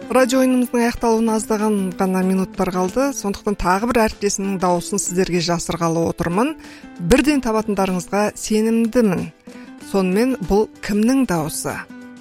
Радио ойынымыздың аяқталуына аздаған ғана минуттар қалды. Сондықтан тағы бір әріптесімнің дауысын сіздерге жасырғалы отырмын. Бірден табатындарыңызға сенімдімін. Сонымен бұл кімнің дауысы?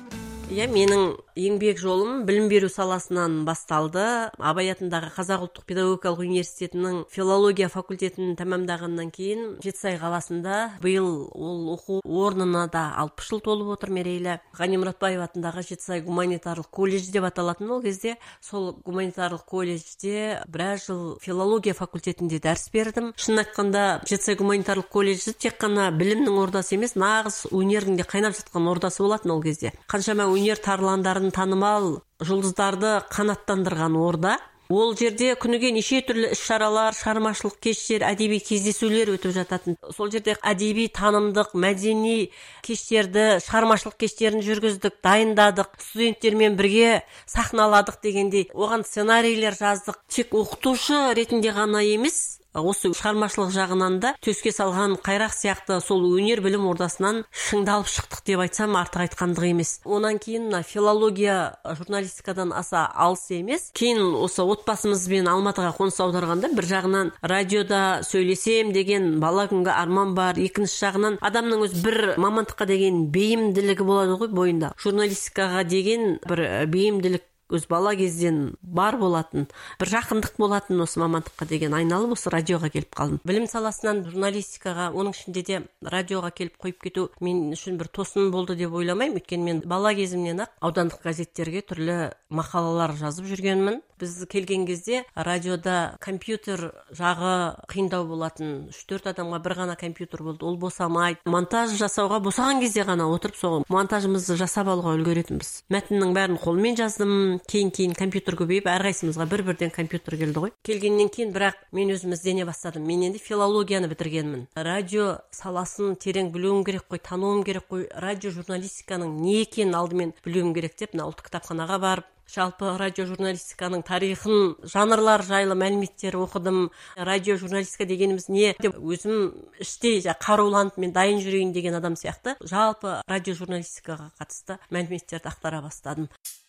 Менің еңбек жолым білім беру саласынан басталды. Абай атындағы Қазақ ұлттық педагогикалық университетінің филология факультетін тәмамдағаннан кейін Жетісай қаласында биыл ол оқу орнына да 60 жыл толып отыр мерейлі. Ғани Мұратбаев атындағы Жетісай гуманитарлық колледж деп аталатын ол кезде. Сол гуманитарлық колледжде біраз жыл филология факультетінде дәріс бердім. Шын айтқанда Жетісай гуманитарлық колледжі тек қана білімнің ордасы емес, нағыз өнердің де қайнап жатқан ордасы болатын ол кезде. Қаншама өнер тарландарын танымал жұлдыздарды қанаттандырған орда. Ол жерде күніге неше түрлі іс-шаралар, шығармашылық кештер, әдеби кездесулер өтіп жататын. Сол жерде әдеби, танымдық, мәдени кештерді, шығармашылық кештерін жүргіздік, дайындадық, студенттермен бірге сахналадық дегендей. Оған сценарийлер жаздық. Тек оқытушы ретінде ғана емес, осы шығармашылық жағынан да төске салған қайрақ сияқты сол өнер білім ордасынан шыңдалып шықтық деп айтсам артық айтқандық емес. Онан кейін филология журналистикадан аса алыс емес. Кейін осы отбасымызбен Алматыға қоныс аударғанда бір жағынан радиода сөйлесем деген бала күнгі арман бар. Екінші жағынан адамның өз бір мамандыққа деген бейімділігі болады ғой бойында. Журналистикаға деген бір бейімділік өз бала кезден бар болатын, бір жақындық болатын осы мамандыққа деген айналып осы радиоға келіп қалдым. Білім саласынан журналистикаға, оның ішінде де радиоға келіп қойып кету мен үшін бір тосын болды деп ойламаймын. Өйткені мен бала кезімнен ақ аудандық газеттерге түрлі мақалалар жазып жүргенмін. Біз келген кезде радиода компьютер жағы қиындау болатын. 3-4 адамға бір ғана компьютер болды. Ол босамайды. Монтаж жасауға босаған кезде ғана отырып соғым монтажымызды жасап алуға үлгеретінбіз. Мәтіннің бәрін қолмен жаздым. Кейін компьютер көбейіп, әрқайсымызға бір-бірден компьютер келді ғой. Келгеннен кейін бірақ мен өзім іздене бастадым. Мен енді филологияны бітіргенмін. Радио саласын терең білуім керек қой, тануым керек қой. Радио журналистиканың не екенін алдымен білуім керек деп, ұлттық кітапханаға барып, жалпы радио журналистиканың тарихын, жанрлар жайлы мәліметтер оқыдым. Радио журналистика дегеніміз не деп өзім іштей қаруланып мен дайын жүрейін деген адам сияқты жалпы радио журналистикаға қатысты мәліметтерді ақтара бастадым.